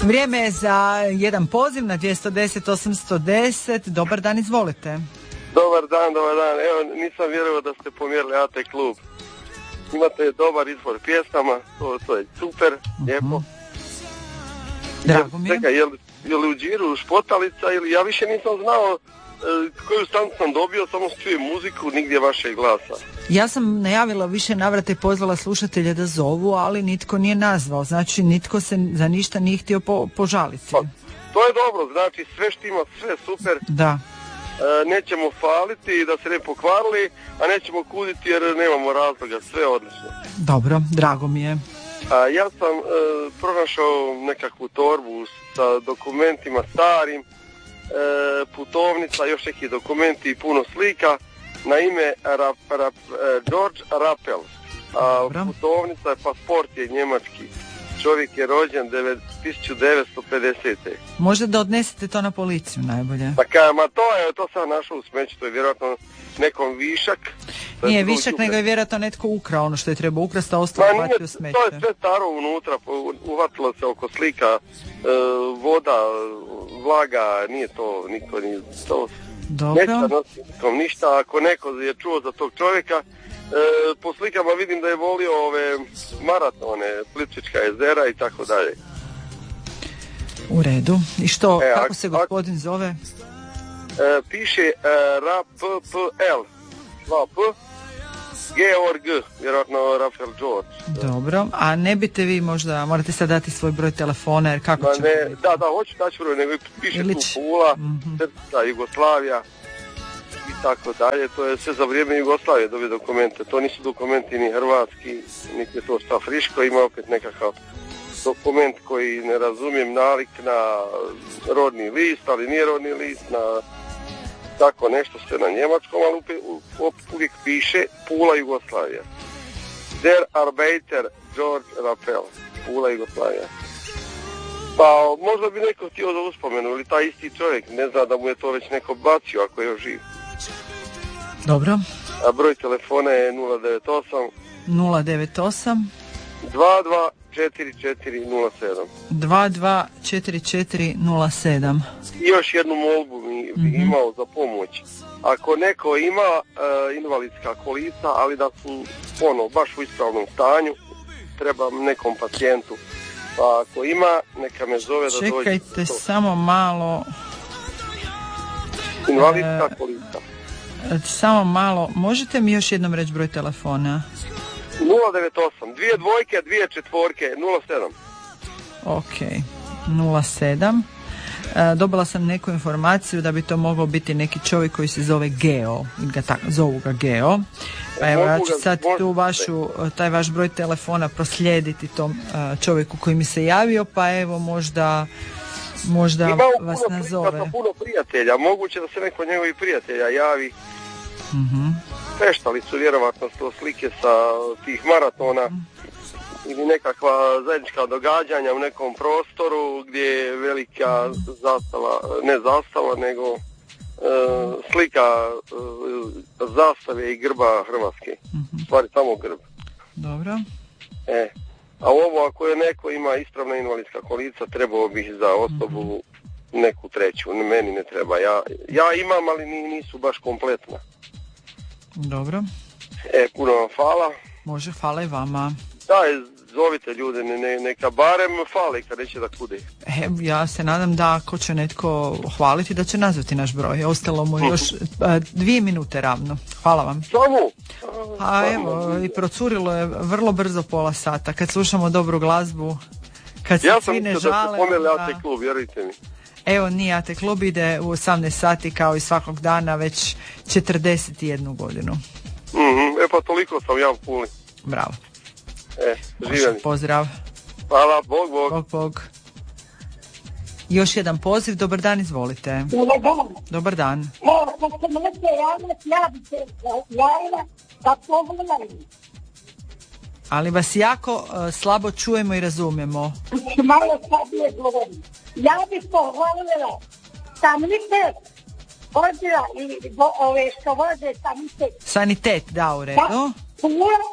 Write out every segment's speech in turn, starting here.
Vrijeme je za jedan poziv na 210-810. Dobar dan, izvolite. Dobar dan. Evo, nisam vjerovao da ste pomjerili AT klub. Imate dobar izbor pjesama, to je super, lijepo. Drago mi je. Čekaj, je li u džiru špotalica ili ja više nisam znao koju stanicu sam dobio, samo čujem muziku, nigdje vašeg glasa. Ja sam najavila više navrata i pozvala slušatelje da zovu, ali nitko nije nazvao, znači nitko se za ništa nije htio požaliti. Pa, to je dobro, znači sve štima, sve super. Da. Nećemo faliti da se ne pokvarili, a nećemo kuditi jer nemamo razloga, sve odlično. Dobro, drago mi je. Ja sam pronašao nekakvu torbu sa dokumentima starim, putovnica, još neki dokumenti i puno slika na ime George Rappel. Putovnica, pasport je njemački. Čovjek je rođen 1950. Možda da odnesete to na policiju najbolje. Pa to sam našao u smeću, to je vjerojatno nekom višak. Nije višak, nego je vjerojatno netko ukrao ono što je treba ukrasti, a ostalo platio smeće. To je sve staro unutra, uvatilo se oko slika, voda, vlaga, nije to, niko nije to. Dobro. Neće nositi ništa, ako neko je čuo za tog čovjeka, po slikama vidim da je volio ove maratone, Plitvička jezera i tako dalje. U redu. I što, kako se gospodin zove? Piše R-A-P-P-L 2P Georg, vjerojatno Rafael George. Dobro, a ne biste vi možda, morate sad dati svoj broj telefona, jer kako ćete... Da, hoću daći broj, nego piše tu Pula, Srpska, Jugoslavija i tako dalje. To je sve za vrijeme Jugoslavije dobije dokumente. To nisu dokumenti ni hrvatski, niti je to šta friško, ima opet nekakav dokument koji ne razumijem, nalik na rodni list, ali nije rodni list, na tako nešto sve na njemačkom, ali uvijek piše Pula, Jugoslavija. Der Arbeiter George Rappel, Pula, Jugoslavija. Pa možda bi neko htio za uspomenu, ili taj isti čovjek, ne zna da mu je to već neko bacio ako je još živ. Dobro. A broj telefona je 098 224407. 224407. I još jednu molbu bi imao za pomoć. Ako neko ima invalidska kolica, ali da su baš u ispravnom stanju, treba nekom pacijentu. Pa ako ima, neka me zove da dođe. Čekajte samo malo. Invalidska kolica. Samo malo. Možete mi još jednom reći broj telefona? 098, 2 dvojke, 2 četvorke, 07. Ok, 07. Dobila sam neku informaciju da bi to mogao biti neki čovjek koji se zove Geo, zovu ga Geo. Pa evo, ja ću sad tu taj vaš broj telefona proslijediti tom čovjeku koji mi se javio, pa evo možda vas nazove. Ima puno prijatelja, moguće da se neko njegovi prijatelja javi. Feštali su vjerovatno to slike sa tih maratona ili nekakva zajednička događanja u nekom prostoru gdje je velika zastava, ne zastava, nego slika zastave i grba Hrvatske. Stvari samo grb. Dobro. A ovo ako je neko ima ispravna invalidska kolica, trebao bih za osobu neku treću, meni ne treba. Ja imam, ali nisu baš kompletna. Dobro. Puno vam hvala. Može, hvala i vama. Da, zovite ljude, neka barem fali kad neće da kude. Ja se nadam da ako će netko hvaliti da će nazvati naš broj. Ostalo mu još 2 minute ravno. Hvala vam. Samo? A evo, i procurilo je vrlo brzo pola sata. Kad slušamo dobru glazbu, kad se svi ne žale... Ja sam mislio da ste pomeli AT klub, vjerujte mi. Evo, nije AT klub, ide u 18 sati kao i svakog dana već 41 godinu. Pa toliko sam ja u Puli. Bravo. Živjeli. Pozdrav. Hvala, Bog. Još jedan poziv, dobar dan, izvolite. Dobar dan. Evo, kad se možete javljati, ja bi se javila da pogledam. Ali vas jako slabo čujemo i razumijemo. Malo slabije govorim. Ja bih pohvalila sanitet, odjela i ove što vode sanitet. Sanitet, da, u redu.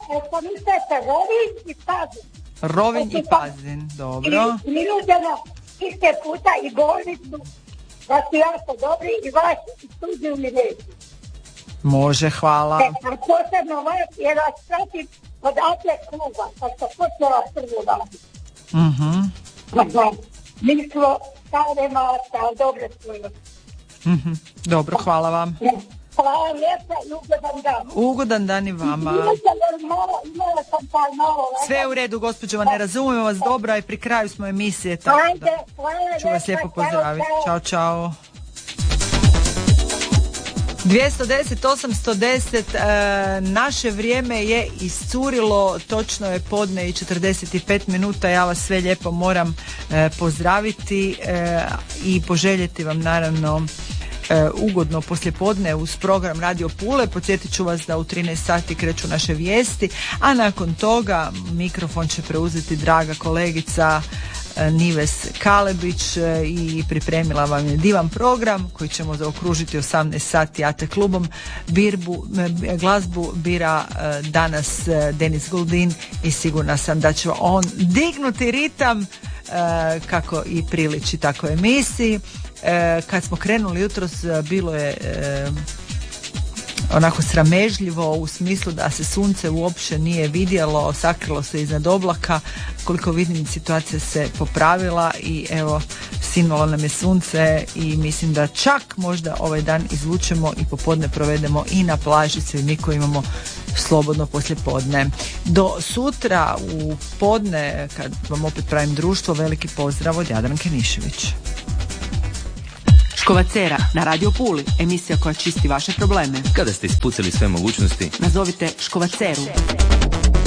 Sanitet, Rovinj i Pazin. Rovinj i Pazin, dobro. I Riluđeno iste puta i bolnicu, da su jako dobri i vaš studiju mi reći. Može, hvala. Posebno vas, jer vas pratim od Atlet kluba, kad sam počela prvu raditi. Mi smo stare maste, ali dobre svoje. Dobro, hvala vam. Hvala lijepa i ugodan dan. Ugodan dan i vama. Sve u redu, gospođo, ne razumijemo vas dobro, i pri kraju smo emisije, tako da ću vas lijepo pozdraviti. Ćao, čao. 210, 810, naše vrijeme je iscurilo, točno je podne i 45 minuta, ja vas sve lijepo moram pozdraviti i poželjeti vam naravno ugodno poslijepodne uz program Radio Pule. Podsjetit ću vas da u 13 sati kreću naše vijesti, a nakon toga mikrofon će preuzeti draga kolegica Nives Kalebić i pripremila vam je divan program koji ćemo zaokružiti 18 sati AT klubom. Glazbu bira danas Denis Goldin i sigurna sam da će on dignuti ritam kako i priliči takvoj emisiji. Kad smo krenuli jutros bilo je onako sramežljivo u smislu da se sunce uopće nije vidjelo, sakrilo se iznad oblaka. Koliko vidim, situacija se popravila i evo, sinulo nam je sunce i mislim da čak možda ovaj dan izvučemo i popodne provedemo i na plaži, svi mi koji imamo slobodno poslijepodne. Do sutra u podne, kad vam opet pravim društvo, veliki pozdrav od Jadranke Nišević. Škovacera na Radio Puli, emisija koja čisti vaše probleme. Kada ste ispucali sve mogućnosti, nazovite Škovaceru.